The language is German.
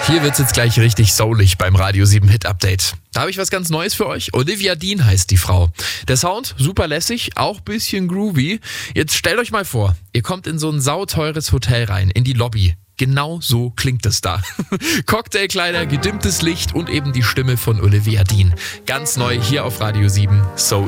Hier wird's jetzt gleich richtig soulig beim Radio 7 Hit Update. Da habe ich was ganz Neues für euch. Olivia Dean heißt die Frau. Der Sound, super lässig, auch bisschen groovy. Jetzt stellt euch mal vor, ihr kommt in so ein sauteures Hotel rein, in die Lobby. Genau so klingt es da. Cocktailkleider, gedimmtes Licht und eben die Stimme von Olivia Dean. Ganz neu hier auf Radio 7, So